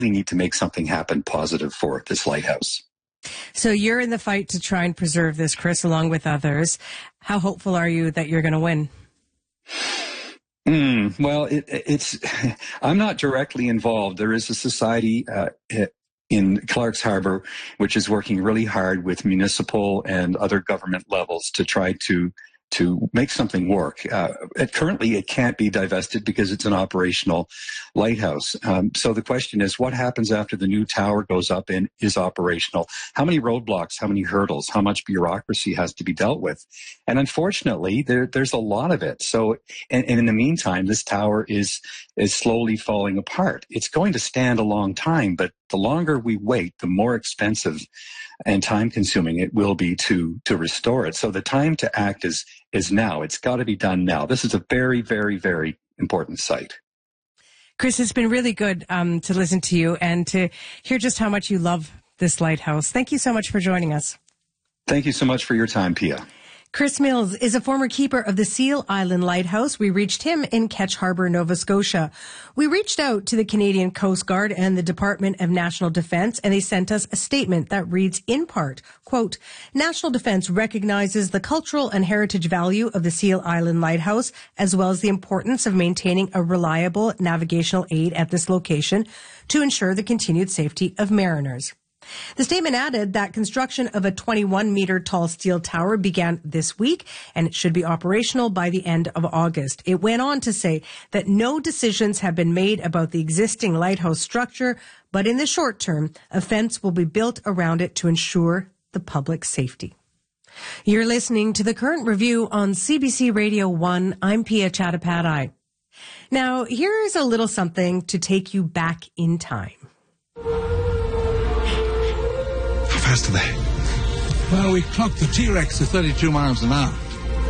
need to make something happen positive for this lighthouse. So you're in the fight to try and preserve this, Chris, along with others. How hopeful are you that you're going to win? Well, I'm not directly involved. There is a society in Clark's Harbor which is working really hard with municipal and other government levels to try to make something work. Currently, it can't be divested because it's an operational lighthouse. So the question is, what happens after the new tower goes up and is operational? How many roadblocks, how many hurdles, how much bureaucracy has to be dealt with? And unfortunately, there's a lot of it. So, and in the meantime, this tower is slowly falling apart. It's going to stand a long time, but the longer we wait, the more expensive and time-consuming it will be to restore it. So the time to act is now. It's got to be done now. This is a very, very, very important site. Chris, it's been really good to listen to you and to hear just how much you love this lighthouse. Thank you so much for joining us. Thank you so much for your time, Pia. Chris Mills is a former keeper of the Seal Island Lighthouse. We reached him in Ketch Harbor, Nova Scotia. We reached out to the Canadian Coast Guard and the Department of National Defence, and they sent us a statement that reads in part, quote, National Defence recognizes the cultural and heritage value of the Seal Island Lighthouse, as well as the importance of maintaining a reliable navigational aid at this location to ensure the continued safety of mariners. The statement added that construction of a 21-meter tall steel tower began this week, and it should be operational by the end of August. It went on to say that no decisions have been made about the existing lighthouse structure, but in the short term, a fence will be built around it to ensure the public safety. You're listening to The Current Review on CBC Radio 1. I'm Pia Chattopadhyay. Now, here's a little something to take you back in time. How fast are they? Well, we clocked the T-Rex to 32 miles an hour.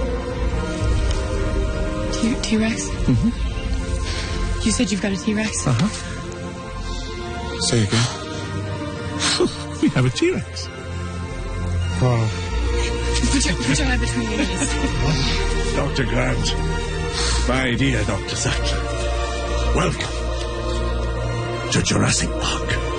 T-Rex? Mm-hmm. You said you've got a T-Rex? Uh-huh. Say again. We have a T-Rex. Oh. Put your hand between your knees. Dr. Grant. My dear Dr. Sattler. Welcome to Jurassic Park.